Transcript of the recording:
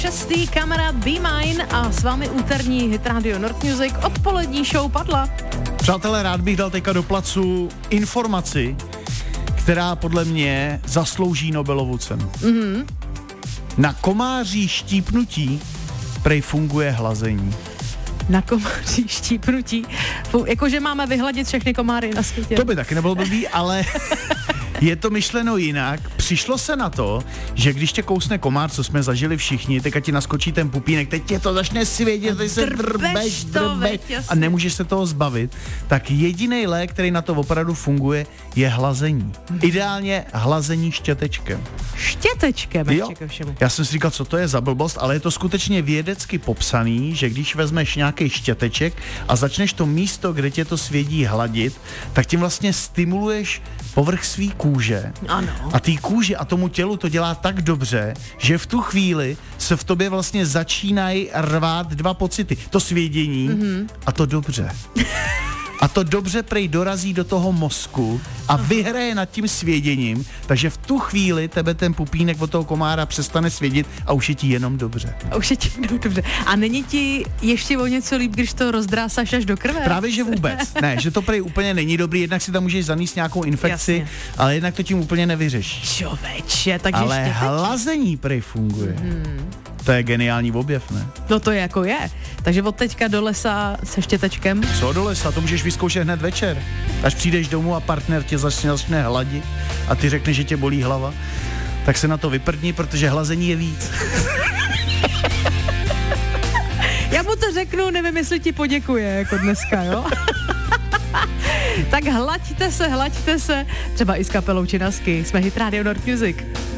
Šestý kamarád Be Mine a s vámi úterní Hit Radio Nord Music, odpolední show padla. Přátelé, rád bych dal teďka do placu informaci, která podle mě zaslouží Nobelovu cenu. Mm-hmm. Na komáří štípnutí prej funguje hlazení. Na komáří štípnutí? Jakože máme vyhladit všechny komáry na světě. To by taky nebylo blbý, ale je to myšleno jinak. Přišlo se na to, že když tě kousne komár, co jsme zažili všichni, teďka ti naskočí ten pupínek, teď tě to začne svědět, teď se drbeš a nemůžeš se toho zbavit, tak jediný lék, který na to opravdu funguje, je hlazení. Ideálně hlazení štětečkem. Štětečkem? Jo. Já jsem si říkal, co to je za blbost, ale je to skutečně vědecky popsaný, že když vezmeš nějaký štěteček a začneš to místo, kde tě to svědí, hladit, tak tím vlastně stimuluješ povrch svý kůže. Ano. A té kůži a tomu tělu to dělá tak dobře, že v tu chvíli se v tobě vlastně začínají rvát dva pocity. To svědění a to dobře. A to dobře prej dorazí do toho mozku a vyhraje nad tím svěděním, takže v tu chvíli tebe ten pupínek od toho komára přestane svědět a už je ti jenom dobře. Dobře. A není ti ještě o něco líp, když to rozdrásáš až do krve? Právě, že vůbec. Ne, že to prej úplně není dobrý, jednak si tam můžeš zanést nějakou infekci, jasně, ale jednak to tím úplně nevyřešíš. Čověče, takže ale hlazení prej funguje. To je geniální objev, ne? No to jako je. Takže od teďka do lesa se štětečkem. Co do lesa? To můžeš vyzkoušet hned večer. Až přijdeš domů a partner tě začne hladit a ty řekneš, že tě bolí hlava, tak se na to vyprdni, protože hlazení je víc. Já mu to řeknu, nevím, jestli ti poděkuje, jako dneska, jo? Tak hlaďte se, třeba i s kapelou Činasky. Jsme Hit Radio Nord Music.